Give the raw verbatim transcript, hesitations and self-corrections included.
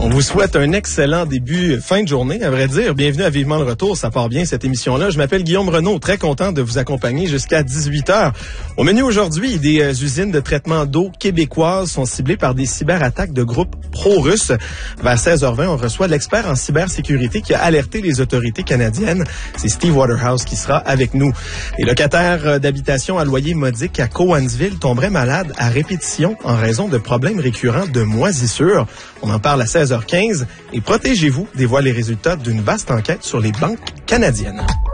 On vous souhaite un excellent début, fin de journée, à vrai dire. Bienvenue à Vivement le Retour, ça part bien cette émission-là. Je m'appelle Guillaume Renaud, très content de vous accompagner jusqu'à dix-huit heures. Au menu aujourd'hui, des euh, usines de traitement d'eau québécoises sont ciblées par des cyberattaques de groupes pro-russes. Vers seize heures vingt, on reçoit l'expert en cybersécurité qui a alerté les autorités canadiennes. C'est Steve Waterhouse qui sera avec nous. Les locataires d'habitation à loyer modique à Cowansville tomberaient malades à répétition en raison de problèmes récurrents de moisissures. On en parle à seize heures quinze et Protégez-vous dévoile les résultats d'une vaste enquête sur les banques canadiennes.